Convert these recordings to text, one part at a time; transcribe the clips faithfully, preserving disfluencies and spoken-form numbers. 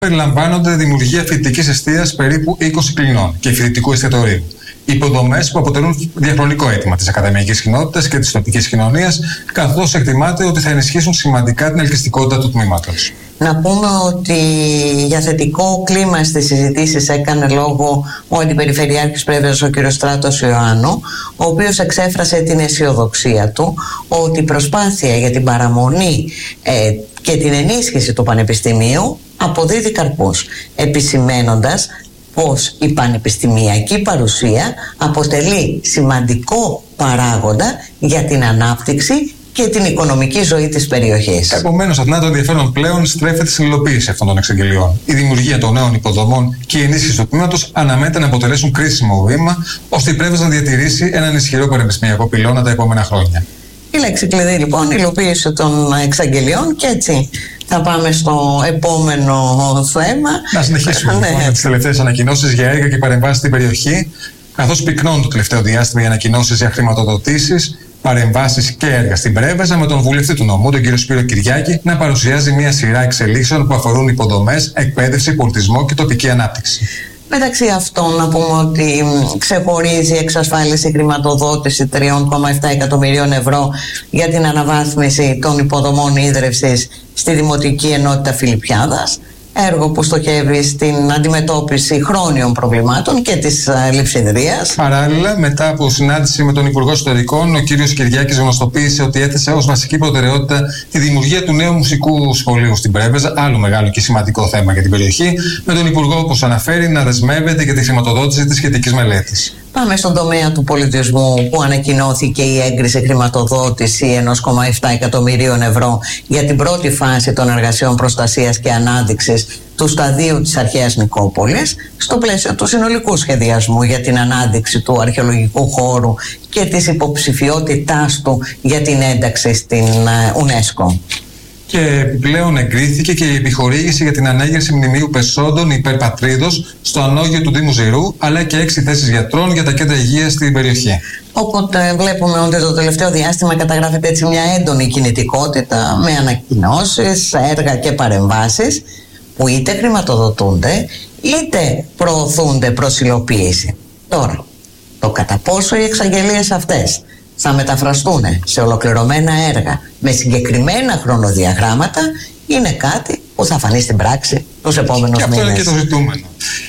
περιλαμβάνονται δημιουργία φοιτητικής εστίας περίπου είκοσι κλινών και φοιτητικού εστιατορίου. Υποδομές που αποτελούν διαχρονικό αίτημα της ακαδημαϊκής κοινότητας και της τοπικής κοινωνίας, καθώς εκτιμάται ότι θα ενισχύσουν σημαντικά την ελκυστικότητα του τμήματος. Να πούμε ότι για θετικό κλίμα στις συζητήσεις έκανε λόγο ο Αντιπεριφερειάρχης Πρέβεζας, ο κ. Στράτος Ιωάννου, ο οποίος εξέφρασε την αισιοδοξία του ότι η προσπάθεια για την παραμονή ε, και την ενίσχυση του Πανεπιστημίου αποδίδει καρπούς, επισημαίνοντας πως η πανεπιστημιακή παρουσία αποτελεί σημαντικό παράγοντα για την ανάπτυξη και την οικονομική ζωή της περιοχής. Επομένως, αθηνά το ενδιαφέρον πλέον στρέφεται στην υλοποίηση αυτών των εξαγγελιών. Η δημιουργία των νέων υποδομών και η ενίσχυση του τμήματος αναμένεται να αποτελέσουν κρίσιμο βήμα, ώστε η Πρέβεζα να διατηρήσει έναν ισχυρό πανεπιστημιακό πυλώνα τα επόμενα χρόνια. Η λέξη κλειδί λοιπόν, η υλοποίηση των εξαγγελιών, και έτσι θα πάμε στο επόμενο θέμα. Να συνεχίσουμε ναι. λοιπόν με τις τελευταίες ανακοινώσεις για έργα και παρεμβάσεις στην περιοχή, καθώς πυκνώνουν το τελευταίο διάστημα οι ανακοινώσεις για χρηματοδοτήσεις, παρεμβάσεις και έργα στην Πρέβεζα, με τον βουλευτή του νομού, τον κύριο Σπύρο Κυριάκη, να παρουσιάζει μια σειρά εξελίξεων που αφορούν υποδομές, εκπαίδευση, πολιτισμό και τοπική ανάπτυξη. Μεταξύ αυτών, να πούμε ότι ξεχωρίζει η εξασφάλιση χρηματοδότηση τριών κόμμα επτά εκατομμυρίων ευρώ για την αναβάθμιση των υποδομών ίδρευσης στη Δημοτική Ενότητα Φιλιππιάδας, έργο που στοχεύει στην αντιμετώπιση χρόνιων προβλημάτων και της λειψιδρίας. Παράλληλα, μετά από συνάντηση με τον Υπουργό Εσωτερικών, ο κύριος Κυριάκης γνωστοποίησε ότι έθεσε ως βασική προτεραιότητα τη δημιουργία του νέου μουσικού σχολείου στην Πρέβεζα, άλλο μεγάλο και σημαντικό θέμα για την περιοχή, με τον Υπουργό, όπως αναφέρει, να δεσμεύεται για τη χρηματοδότηση της σχετικής μελέτης. Πάμε στον τομέα του πολιτισμού, που ανακοινώθηκε η έγκριση χρηματοδότηση ενός κόμμα επτά εκατομμυρίων ευρώ για την πρώτη φάση των εργασιών προστασίας και ανάδειξης του σταδίου της αρχαίας Νικόπολης, στο πλαίσιο του συνολικού σχεδιασμού για την ανάδειξη του αρχαιολογικού χώρου και της υποψηφιότητάς του για την ένταξη στην UNESCO. Και επιπλέον εγκρίθηκε και η επιχορήγηση για την ανέγερση μνημείου πεσόντων υπερπατρίδος στο ανώγειο του Δήμου Ζηρού, αλλά και έξι θέσεις γιατρών για τα κέντρα υγείας στην περιοχή. Οπότε βλέπουμε ότι το τελευταίο διάστημα καταγράφεται έτσι μια έντονη κινητικότητα με ανακοινώσεις, έργα και παρεμβάσεις που είτε χρηματοδοτούνται είτε προωθούνται προς υλοποίηση. Τώρα, το κατά πόσο οι εξαγγελίες αυτές θα μεταφραστούν σε ολοκληρωμένα έργα με συγκεκριμένα χρονοδιαγράμματα είναι κάτι που θα φανεί στην πράξη τους επόμενους μήνες. Και αυτό είναι και το ζητούμενο.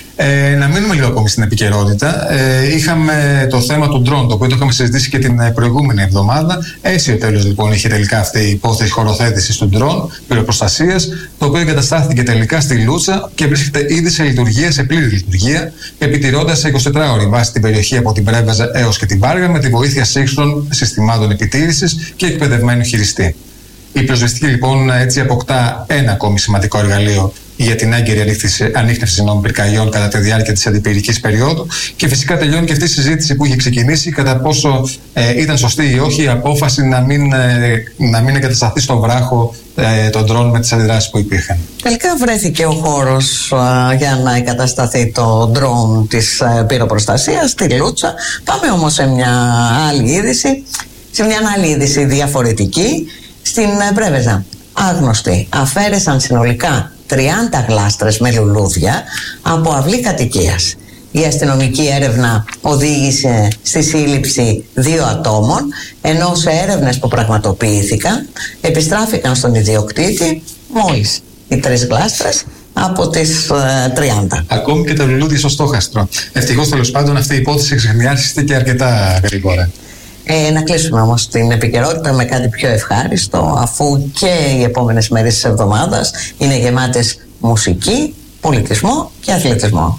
Ε, να μείνουμε λίγο ακόμη στην επικαιρότητα. Ε, είχαμε το θέμα του ντρόν, το οποίο το είχαμε συζητήσει και την προηγούμενη εβδομάδα. Αίσιο τέλος λοιπόν είχε τελικά αυτή η υπόθεση χωροθέτησης του ντρόν, πυροπροστασίας, το οποίο εγκαταστάθηκε τελικά στη Λούτσα και βρίσκεται ήδη σε λειτουργία, σε πλήρη λειτουργία, επιτηρώντας σε εικοσιτετράωρη βάση την περιοχή από την Πρέβεζα έως και την Πάργα, με τη βοήθεια σύγχρονων συστημάτων επιτήρησης και εκπαιδευμένου χειριστή. Η πυροσβεστική λοιπόν έτσι αποκτά ένα ακόμη σημαντικό εργαλείο για την έγκαιρη ανίχνευση πυρκαγιών κατά τη διάρκεια της αντιπυρικής περίοδου, και φυσικά τελειώνει και αυτή η συζήτηση που είχε ξεκινήσει κατά πόσο ε, ήταν σωστή ή όχι η απόφαση να μην, ε, να μην εγκατασταθεί στο βράχο ε, τον ντρόν με τις αντιδράσεις που υπήρχαν. Τελικά βρέθηκε ο χώρος ε, για να εγκατασταθεί το ντρόν της ε, πυροπροστασίας στη Λούτσα. Πάμε όμως σε μια άλλη είδηση, σε μια άλλη είδηση διαφορετική. Στην ε, Πρέβεζα άγνωστοι αφαίρεσαν συνολικά τριάντα γλάστρες με λουλούδια από αυλή κατοικίας. Η αστυνομική έρευνα οδήγησε στη σύλληψη δύο ατόμων, ενώ σε έρευνες που πραγματοποιήθηκαν επιστράφηκαν στον ιδιοκτήτη μόλις οι τρεις γλάστρες από τις ε, τριάντα. Ακόμη και τα λουλούδια στο στόχαστρο. Ευτυχώς τέλος πάντων αυτή η υπόθεση ξεχνιάστηκε αρκετά γρήγορα. Ε, να κλείσουμε όμως την επικαιρότητα με κάτι πιο ευχάριστο, αφού και οι επόμενες μέρες της εβδομάδας είναι γεμάτες μουσική, πολιτισμό και αθλητισμό.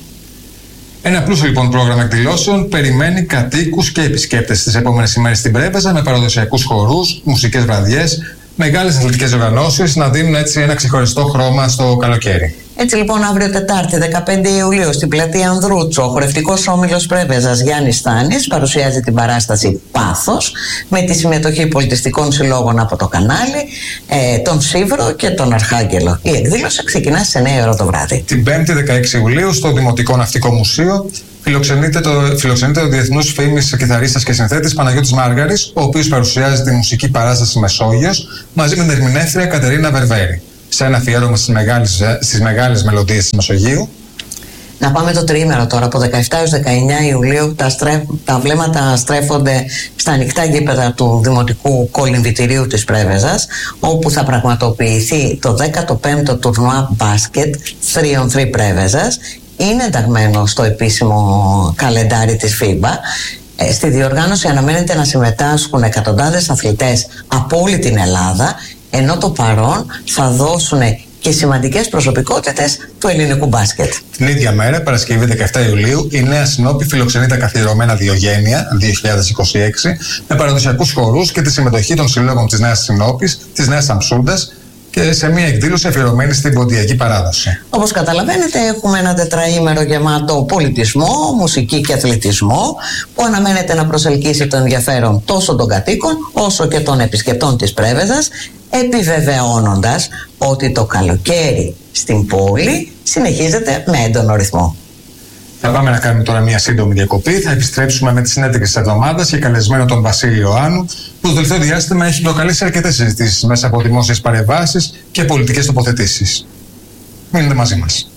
Ένα πλούσιο λοιπόν πρόγραμμα εκδηλώσεων περιμένει κατοίκους και επισκέπτες τις επόμενες ημέρες στην Πρέβεζα, με παραδοσιακούς χορούς, μουσικές βραδιές, μεγάλες αθλητικές οργανώσεις να δίνουν έτσι ένα ξεχωριστό χρώμα στο καλοκαίρι. Έτσι λοιπόν, αύριο Τετάρτη δεκαπέντε Ιουλίου στην πλατεία Ανδρούτσο, ο χορευτικός όμιλος Πρέβεζας Γιάννης Στάνης παρουσιάζει την παράσταση Πάθος, με τη συμμετοχή πολιτιστικών συλλόγων από το κανάλι, ε, τον Σύβρο και τον Αρχάγγελο. Η εκδήλωση ξεκινά στις εννιά ώρα το βράδυ. Την Πέμπτη δεκαέξι Ιουλίου στο Δημοτικό Ναυτικό Μουσείο φιλοξενείται το, φιλοξενείται ο διεθνούς φήμης κιθαρίστας και συνθέτης Παναγιώτης Μάργαρης, ο οποίος παρουσιάζει τη μουσική παράσταση Μεσόγειος μαζί με την ερμηνεύτρια Κατερίνα Βερβέρη. σε ένα αφιέρωμα στις μεγάλες, στις μεγάλες μελωδίες της Μεσογείου. Να πάμε το τριήμερο τώρα, από δεκαεπτά έως δεκαεννιά Ιουλίου τα, στρέφ, τα βλέμματα στρέφονται στα ανοιχτά γήπεδα του Δημοτικού Κολυμβητηρίου της Πρέβεζας, όπου θα πραγματοποιηθεί το δέκατο πέμπτο τουρνουά μπάσκετ θρι ον θρι Πρέβεζας. Είναι ενταγμένο στο επίσημο καλεντάρι της φίμπα. Ε, στη διοργάνωση αναμένεται να συμμετάσχουν εκατοντάδες αθλητές από όλη την Ελλάδα, ενώ το παρόν θα δώσουν και σημαντικές προσωπικότητες του ελληνικού μπάσκετ. Την ίδια μέρα, Παρασκευή δεκαεπτά Ιουλίου, η Νέα Συνόπη φιλοξενεί τα καθιερωμένα Διογένεια δύο χιλιάδες είκοσι έξι με παραδοσιακούς χορούς και τη συμμετοχή των συλλόγων της Νέας Συνόπης, της Νέας Αμψούντας και σε μια εκδήλωση αφιερωμένη στην ποντιακή παράδοση. Όπως καταλαβαίνετε, έχουμε ένα τετραήμερο γεμάτο πολιτισμό, μουσική και αθλητισμό, που αναμένεται να προσελκύσει το ενδιαφέρον τόσο των κατοίκων όσο και των επισκεπτών της Πρέβεζας, επιβεβαιώνοντας ότι το καλοκαίρι στην πόλη συνεχίζεται με έντονο ρυθμό. Θα πάμε να κάνουμε τώρα μια σύντομη διακοπή. Θα επιστρέψουμε με τη συνέντευξη της εβδομάδας και καλεσμένο τον Βασίλη Ιωάννου, που το τελευταίο διάστημα έχει προκαλέσει αρκετές συζητήσεις μέσα από δημόσιες παρεμβάσεις και πολιτικές τοποθετήσεις. Μείνετε μαζί μας.